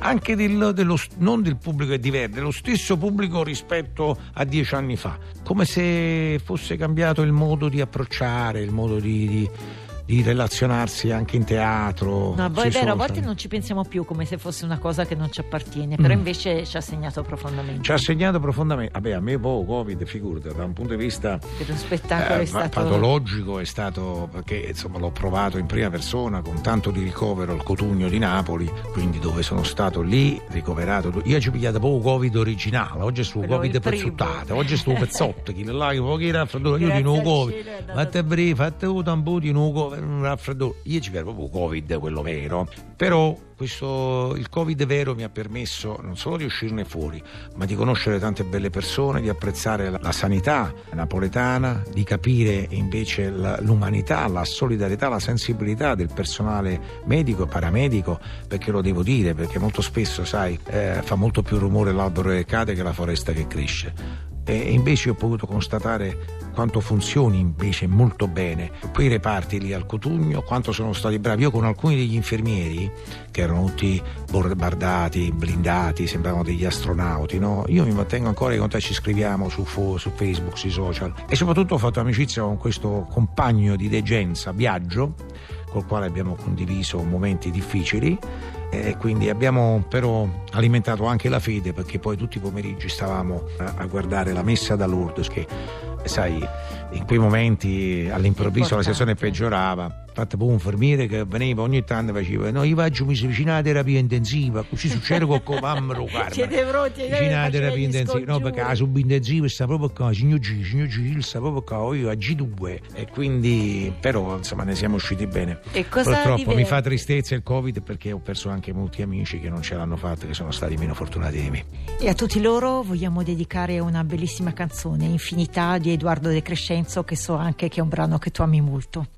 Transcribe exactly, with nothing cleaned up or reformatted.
anche del, dello, non del pubblico è diverso, dello stesso pubblico rispetto a dieci anni fa, come se fosse cambiato il modo di approcciare, il modo di, di di relazionarsi anche in teatro. No, poi è vero, social. a volte non ci pensiamo più, come se fosse una cosa che non ci appartiene, però mm. invece ci ha segnato profondamente. Ci ha segnato profondamente. Vabbè, a me poi Covid, figurati, da un punto di vista lo spettacolo eh, è stato patologico, è stato, perché insomma l'ho provato in prima persona con tanto di ricovero al Cotugno di Napoli, quindi dove sono stato lì ricoverato. Io ci ho pigliato poco Covid originale, oggi è su Quello Covid pezzottato, oggi è su pezzotto, chi là che pochi raffreddore, io di nuovo Covid, fate breve, fate un po' di nuovo un raffreddore, io ci vedo proprio Covid, quello vero, però questo, il Covid vero mi ha permesso non solo di uscirne fuori, ma di conoscere tante belle persone, di apprezzare la, la sanità napoletana, di capire invece la, l'umanità, la solidarietà, la sensibilità del personale medico e paramedico, perché lo devo dire, perché molto spesso, sai, eh, fa molto più rumore l'albero che cade che la foresta che cresce. E invece ho potuto constatare quanto funzioni invece molto bene quei reparti lì al Cotugno, quanto sono stati bravi. Io con alcuni degli infermieri che erano tutti bardati, blindati, sembravano degli astronauti, no? Io mi mantengo ancora in contatto, ci scriviamo su, su Facebook, sui social, e soprattutto ho fatto amicizia con questo compagno di degenza, Biagio, col quale abbiamo condiviso momenti difficili. E quindi abbiamo però alimentato anche la fede, perché poi tutti i pomeriggi stavamo a, a guardare la messa da Lourdes, che sai, in quei momenti all'improvviso la situazione peggiorava. Infatti poi un infermiere che veniva ogni tanto faceva: no, io faccio mi vicino alla terapia intensiva, così succede con mamma vicino alla terapia intensiva, no, perché la subintensiva sta proprio qua, signor G, signor G, sta proprio qua, io a G due, e quindi però insomma ne siamo usciti bene. E cosa purtroppo diver- mi fa tristezza il Covid, perché ho perso anche molti amici che non ce l'hanno fatta, che sono stati meno fortunati di me. E a tutti loro vogliamo dedicare una bellissima canzone, Infinità di Edoardo De Crescenzo, che so anche che è un brano che tu ami molto.